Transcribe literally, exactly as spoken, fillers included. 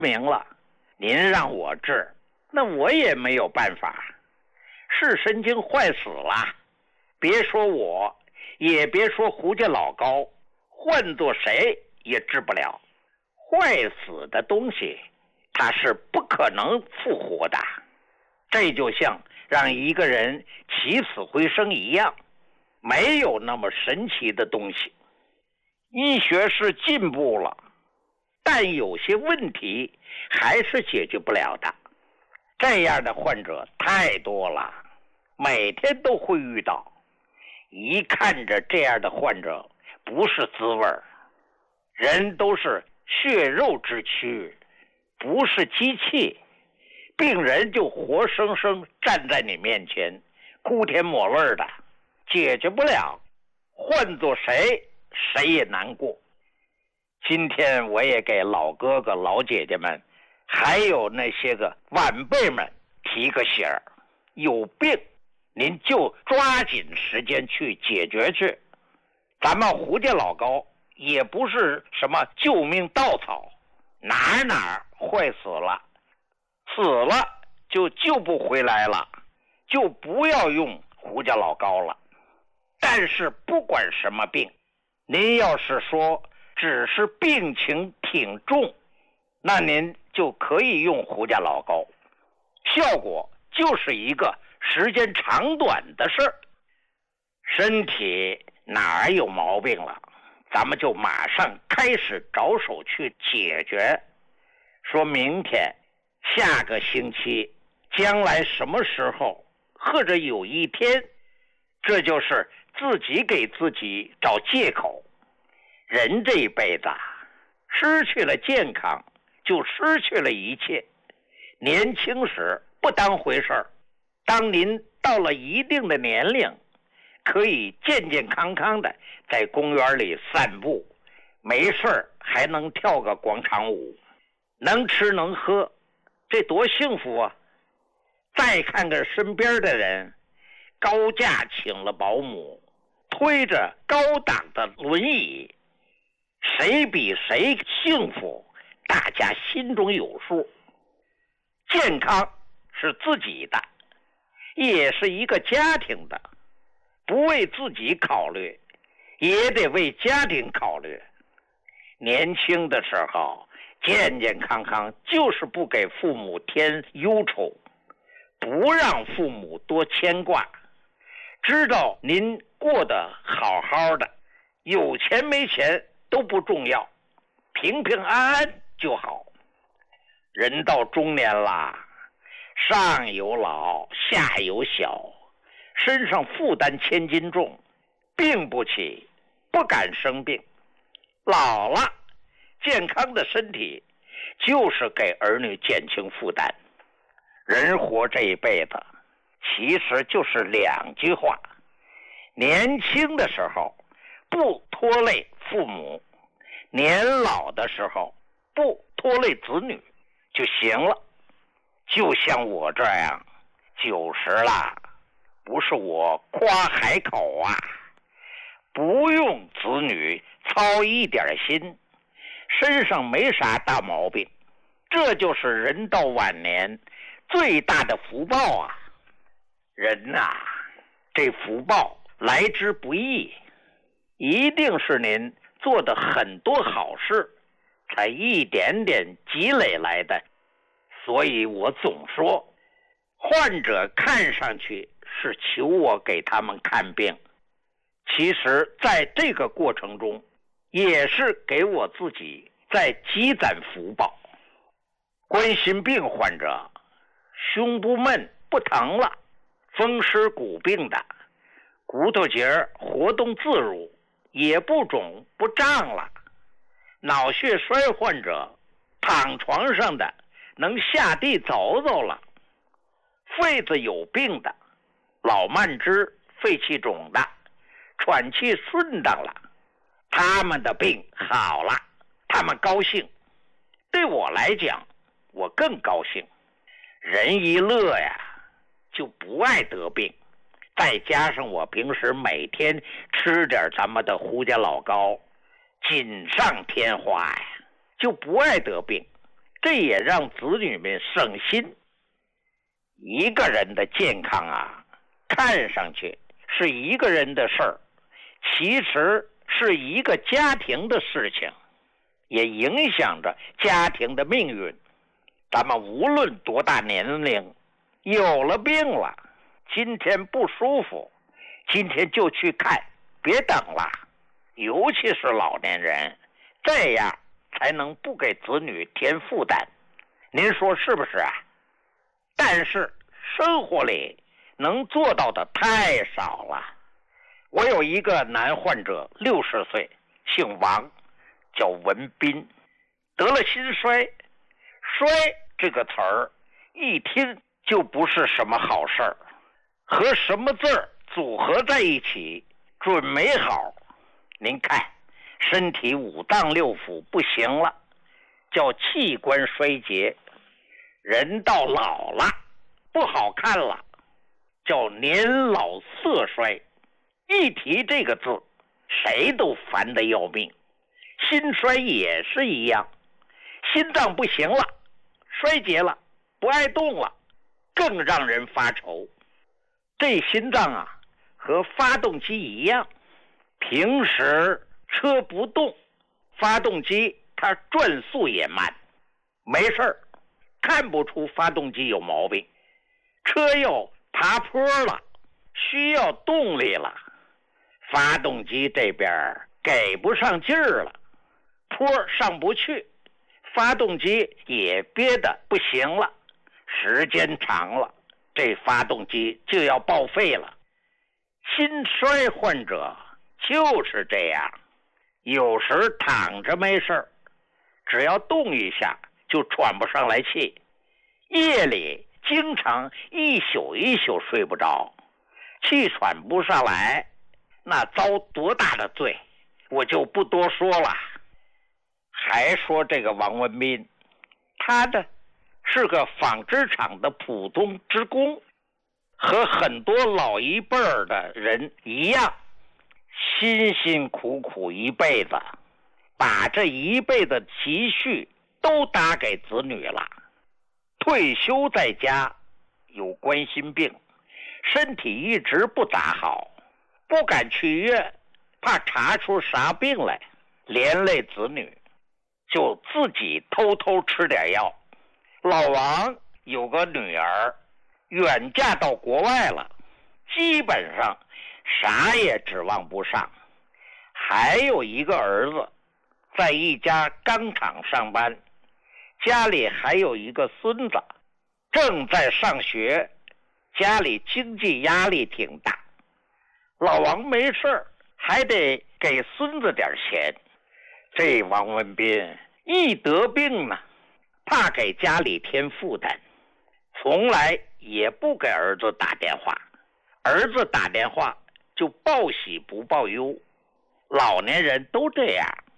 明了，您让我治，那我也没有办法。是神经坏死了，别说我，也别说胡家老高，换做谁也治不了。坏死的东西，它是不可能复活的。这就像让一个人起死回生一样，没有那么神奇的东西。医学是进步了，但有些问题还是解决不了的。这样的患者太多了，每天都会遇到。一看着这样的患者不是滋味儿，人都是血肉之躯，不是机器，病人就活生生站在你面前，哭天抹泪的，解决不了，换做谁谁也难过。今天我也给老哥哥老姐姐们还有那些个晚辈们提个醒儿，有病您就抓紧时间去解决去。咱们胡家老高也不是什么救命稻草，哪哪坏死了，死了就救不回来了，就不要用胡家老高了。但是不管什么病，您要是说只是病情挺重，那您就可以用胡家老高，效果就是一个时间长短的事儿。身体哪儿有毛病了，咱们就马上开始着手去解决。说明天、下个星期、将来什么时候，或者有一天，这就是自己给自己找借口。人这一辈子失去了健康，就失去了一切。年轻时不当回事儿，当您到了一定的年龄，可以健健康康的在公园里散步，没事儿还能跳个广场舞，能吃能喝，这多幸福啊！再看看身边的人，高价请了保姆，推着高档的轮椅，谁比谁幸福，大家心中有数。健康是自己的，也是一个家庭的，不为自己考虑，也得为家庭考虑。年轻的时候健健康康，就是不给父母添忧愁，不让父母多牵挂，知道您过得好好的，有钱没钱都不重要，平平安安就好。人到中年啦，上有老下有小，身上负担千斤重，病不起，不敢生病。老了，健康的身体就是给儿女减轻负担。人活这一辈子其实就是两句话，年轻的时候不拖累父母，年老的时候不拖累子女就行了。就像我这样九十了，不是我夸海口啊，不用子女操一点心，身上没啥大毛病，这就是人到晚年最大的福报啊！人呐、啊，这福报来之不易，一定是您做的很多好事，才一点点积累来的。所以我总说，患者看上去是求我给他们看病，其实在这个过程中，也是给我自己在积攒福报。冠心病患者胸不闷不疼了，风湿骨病的骨头节活动自如，也不肿不胀了。脑血栓患者躺床上的能下地走走了。肺子有病的，老慢支、肺气肿的，喘气顺当了，他们的病好了，他们高兴。对我来讲，我更高兴。人一乐呀，就不爱得病。再加上我平时每天吃点咱们的胡家老高，锦上添花呀，就不爱得病。 这也让子女们省心。一个人的健康啊，看上去是一个人的事儿，其实是一个家庭的事情，也影响着家庭的命运。咱们无论多大年龄，有了病了，今天不舒服，今天就去看，别等了。尤其是老年人，这样才能不给子女添负担。您说是不是啊？但是生活里能做到的太少了。我有一个男患者，六十岁，姓王，叫文斌，得了心衰。衰这个词儿一听就不是什么好事儿，和什么字儿组合在一起准没好。您看，身体五脏六腑不行了，叫器官衰竭；人到老了，不好看了，叫年老色衰。一提这个字，谁都烦得要命。心衰也是一样，心脏不行了，衰竭了，不爱动了，更让人发愁。这心脏啊，和发动机一样，平时车不动，发动机它转速也慢，没事儿，看不出发动机有毛病。车要爬坡了，需要动力了，发动机这边给不上劲儿了，坡上不去，发动机也憋得不行了，时间长了，这发动机就要报废了。心衰患者就是这样，有时躺着没事，只要动一下就喘不上来气，夜里经常一宿一宿睡不着，气喘不上来，那遭多大的罪，我就不多说了。还说这个王文斌，他的是个纺织厂的普通职工，和很多老一辈儿的人一样，辛辛苦苦一辈子，把这一辈子积蓄都打给子女了。退休在家，有冠心病，身体一直不咋好，不敢去医院，怕查出啥病来，连累子女，就自己偷偷吃点药。老王有个女儿，远嫁到国外了，基本上啥也指望不上。还有一个儿子，在一家钢厂上班，家里还有一个孙子，正在上学，家里经济压力挺大。老王没事还得给孙子点钱。这王文斌一得病呢，怕给家里添负担，从来也不给儿子打电话，儿子打电话就报喜不报忧，老年人都这样。